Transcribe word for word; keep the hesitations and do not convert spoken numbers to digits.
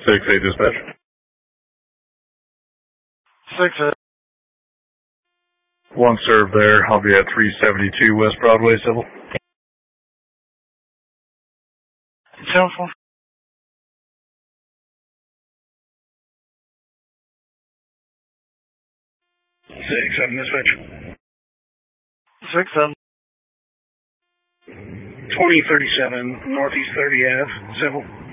six eight dispatch. six eight. One serve there. I'll be at three seventy-two West Broadway, civil. Telephone. six seven dispatch. six seven. twenty thirty-seven Northeast thirtieth Ave, civil.